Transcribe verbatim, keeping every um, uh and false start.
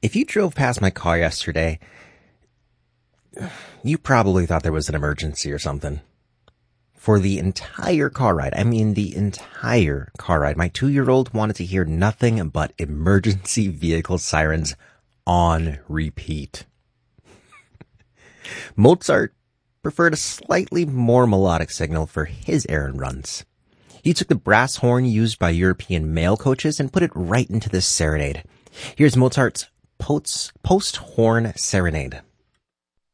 If you drove past my car yesterday, you probably thought there was an emergency or something. For the entire car ride, I mean the entire car ride, my two-year-old wanted to hear nothing but emergency vehicle sirens on repeat. Mozart preferred a slightly more melodic signal for his errand runs. He took the brass horn used by European mail coaches and put it right into this serenade. Here's Mozart's post-horn serenade.